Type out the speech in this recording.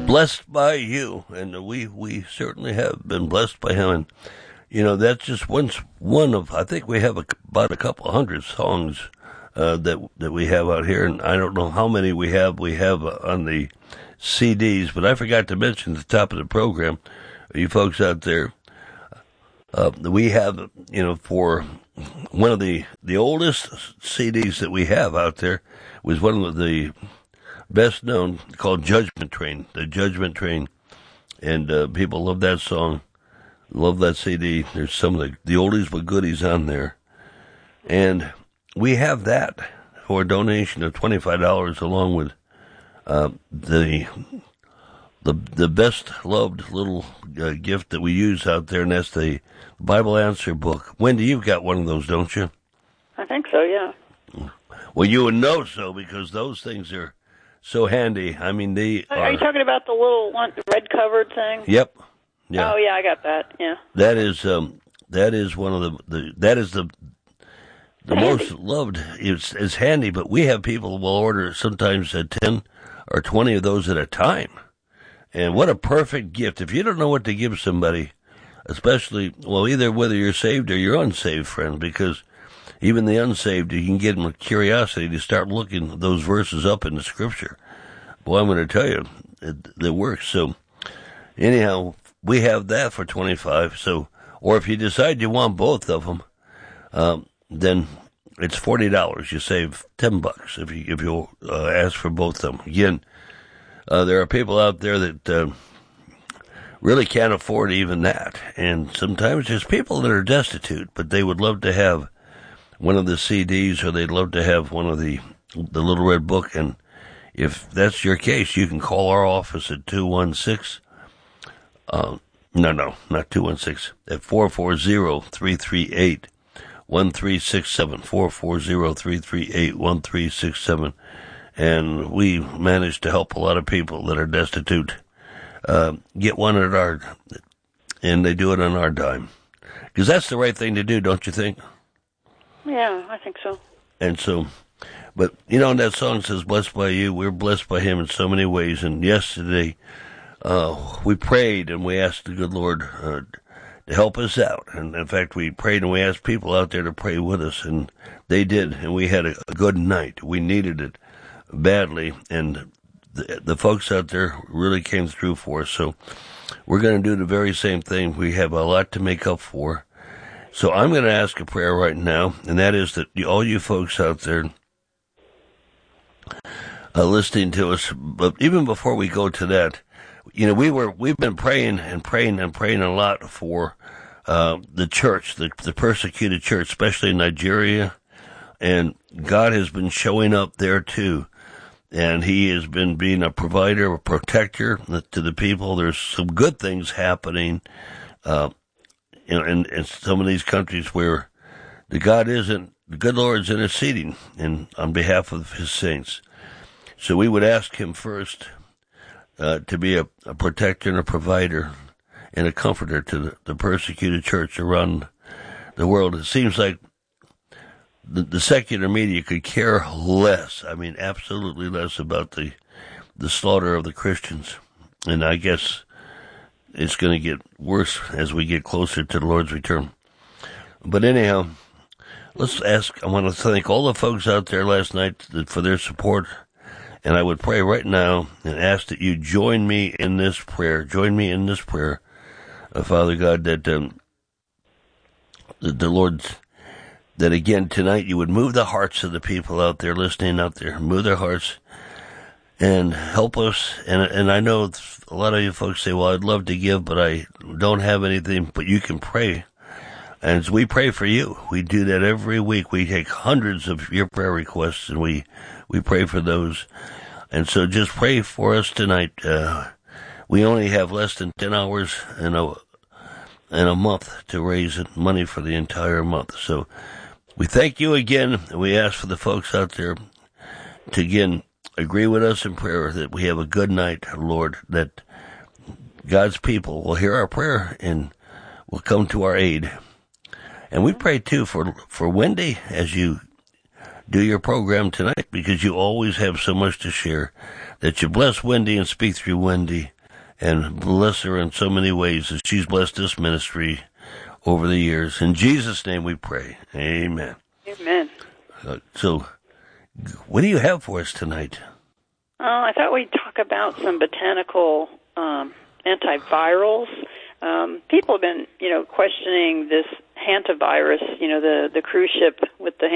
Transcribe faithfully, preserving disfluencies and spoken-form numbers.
blessed by you, and we we certainly have been blessed by him. And you know, that's just one one of, I think we have a, about a couple hundred songs uh, that that we have out here, and I don't know how many we have we have uh, on the C Ds, but I forgot to mention at the top of the program, you folks out there, uh, we have, you know, for one of the the oldest C Ds that we have out there was one of the best known, called Judgment Train, the Judgment Train, and uh, people love that song, love that C D. There's some of the, the oldies but goodies on there, and we have that for a donation of twenty-five dollars, along with uh, the the the best loved little uh, gift that we use out there, and that's the Bible Answer Book. Wendy, you've got one of those, don't you? I think so, yeah. Well, you would know so, because those things are so handy. I mean, they are... Are you talking about the little one, red-covered thing? Yep. Yeah. Oh, yeah, I got that, yeah. That is, um, that is one of the, the that is the the Handy. most loved. It's, it's handy, but we have people who will order sometimes uh, ten or twenty of those at a time. And what a perfect gift. If you don't know what to give somebody, especially, well, either whether you're saved or you're unsaved, friend, because even the unsaved, you can get them with curiosity to start looking those verses up in the Scripture. Boy, I'm going to tell you, it, it works. So, anyhow, we have that for twenty-five. So, or if you decide you want both of them, um, then it's forty dollars. You save ten bucks if you if you uh, ask for both of them. Again, uh, there are people out there that uh, really can't afford even that, and sometimes there's people that are destitute, but they would love to have one of the C Ds, or they'd love to have one of the the Little Red Book. And if that's your case, you can call our office at two one six, uh, no, no, not two one six, at four four zero, three three eight, one three six seven, four four zero, three three eight, one three six seven. And we manage to help a lot of people that are destitute uh, get one at our, and they do it on our dime. Because that's the right thing to do, don't you think? Yeah, I think so. And so, but, you know, that song says, blessed by you. We're blessed by him in so many ways. And yesterday, uh, we prayed and we asked the good Lord uh, to help us out. And in fact, we prayed and we asked people out there to pray with us. And they did. And we had a, a good night. We needed it badly. And the, the folks out there really came through for us. So we're going to do the very same thing. We have a lot to make up for. So I'm going to ask a prayer right now, and that is that all you folks out there uh, listening to us, but even before we go to that, you know, we were, we've been praying and praying and praying a lot for uh, the church, the, the persecuted church, especially in Nigeria, and God has been showing up there too, and he has been being a provider, a protector to the people. There's some good things happening uh You know, in, in some of these countries where the God isn't, the good Lord's interceding in, on behalf of his saints. So we would ask him first uh, to be a, a protector and a provider and a comforter to the, the persecuted church around the world. It seems like the, the secular media could care less, I mean, absolutely less about the, the slaughter of the Christians. And I guess it's going to get worse as we get closer to the Lord's return. But anyhow, let's ask, I want to thank all the folks out there last night for their support. And I would pray right now and ask that you join me in this prayer. Join me in this prayer, uh, Father God, that um, the, the Lord, that again tonight you would move the hearts of the people out there listening out there. Move their hearts and help us. And and I know a lot of you folks say, well, I'd love to give, but I don't have anything. But you can pray. And as we pray for you, we do that every week. We take hundreds of your prayer requests, and we, we pray for those. And so just pray for us tonight. Uh, we only have less than ten hours in a, in a month to raise money for the entire month. So we thank you again, and we ask for the folks out there to, again, agree with us in prayer that we have a good night, Lord, that God's people will hear our prayer and will come to our aid. And we pray, too, for for Wendy as you do your program tonight, because you always have so much to share, that you bless Wendy and speak through Wendy, and bless her in so many ways as she's blessed this ministry over the years. In Jesus' name we pray. Amen. Amen. Uh, so, what do you have for us tonight? Oh, I thought we'd talk about some botanical um, antivirals. Um, people have been, you know, questioning this hantavirus, you know, the, the cruise ship with the